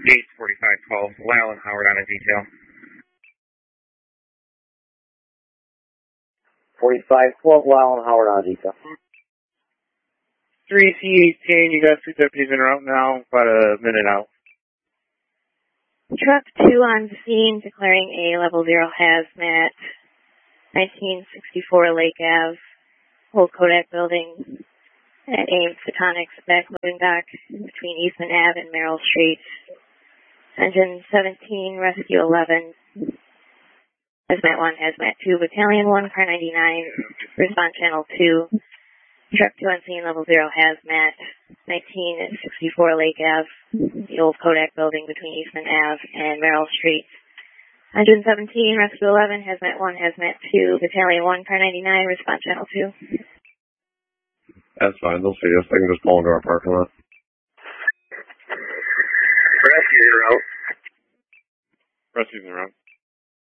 Gates 4512, Lyle and Howard on a detail. 4512, Lyle and Howard on a detail. 3C18, you got 2 deputies en route now, about a minute out. Truck 2 on scene, declaring a level 0 hazmat, 1964 Lake Ave, Old Kodak Building, at Ames Photonics back loading dock between Eastman Ave and Merrill Street. Engine 17, Rescue 11, Hazmat 1, Hazmat 2, Battalion 1, Car 99, Response Channel 2, Truck 2 on scene, level 0 hazmat, 1964 Lake Ave, the Old Kodak Building between Eastman Ave and Merrill Street. Engine 17, Rescue 11, Hazmat 1, Hazmat 2, Battalion 1, Car 99, Response Channel 2. That's fine, they'll see us. They can just pull into our parking lot. Rescue's en route. Rescue's en route.